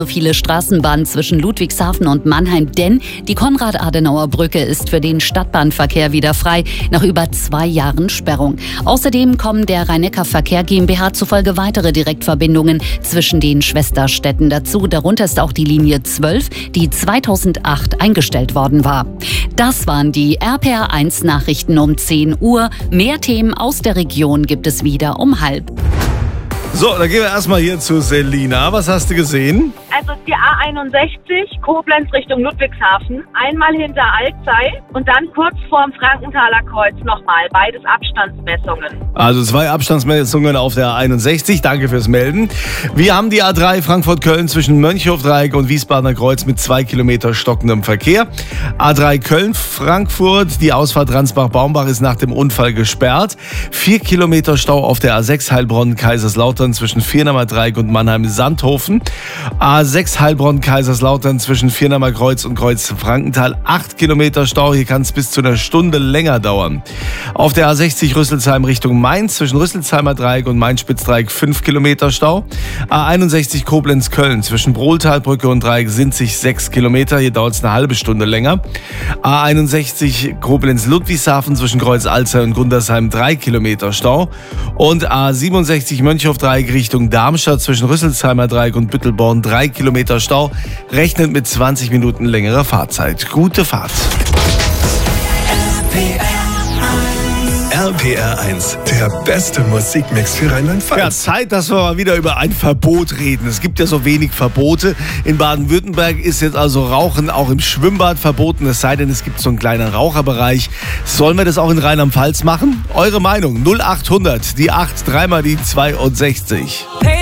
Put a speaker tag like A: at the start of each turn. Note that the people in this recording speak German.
A: Viele Straßenbahnen zwischen Ludwigshafen und Mannheim, denn die Konrad-Adenauer-Brücke ist für den Stadtbahnverkehr wieder frei, nach über 2 Jahren Sperrung. Außerdem kommen der Rhein-Neckar-Verkehr GmbH zufolge weitere Direktverbindungen zwischen den Schwesterstädten dazu. Darunter ist auch die Linie 12, die 2008 eingestellt worden war. Das waren die RPR1 Nachrichten um 10 Uhr. Mehr Themen aus der Region gibt es wieder um 12:30.
B: So, dann gehen wir erstmal hier zu Selina. Was hast du gesehen?
C: Also die A61, Koblenz Richtung Ludwigshafen, einmal hinter Alzey und dann kurz vorm Frankenthaler Kreuz nochmal, beides Abstandsmessungen.
B: Also 2 Abstandsmessungen auf der A61, danke fürs Melden. Wir haben die A3 Frankfurt-Köln zwischen Mönchhofdreieck und Wiesbadener Kreuz mit 2 Kilometer stockendem Verkehr. A3 Köln-Frankfurt, die Ausfahrt Ransbach-Baumbach ist nach dem Unfall gesperrt. 4 Kilometer Stau auf der A6 Heilbronn-Kaiserslautern zwischen Viernamer Dreieck und Mannheim-Sandhofen. A6 Heilbronn-Kaiserslautern zwischen Viernamer Kreuz und Kreuz-Frankenthal. 8 Kilometer Stau, hier kann es bis zu einer Stunde länger dauern. Auf der A60 Rüsselsheim Richtung Mainz zwischen Rüsselsheimer Dreieck und Main-Spitz-Dreieck 5 Kilometer Stau. A61 Koblenz-Köln zwischen Brohltalbrücke und Dreieck Sinzig 6 Kilometer, hier dauert es eine halbe Stunde länger. A61 Koblenz-Ludwigshafen zwischen Kreuz-Alzey und Gundersheim 3 Kilometer Stau. Und A67 Mönchhofdreieck Richtung Darmstadt zwischen Rüsselsheimer Dreieck und Büttelborn 3 Kilometer Stau, rechnet mit 20 Minuten längerer Fahrzeit. Gute Fahrt.
D: RPR1, der beste Musikmix für Rheinland-Pfalz.
B: Ja, Zeit, dass wir mal wieder über ein Verbot reden. Es gibt ja so wenig Verbote. In Baden-Württemberg ist jetzt also Rauchen auch im Schwimmbad verboten, es sei denn, es gibt so einen kleinen Raucherbereich. Sollen wir das auch in Rheinland-Pfalz machen? Eure Meinung 0800, die 8, dreimal die 62.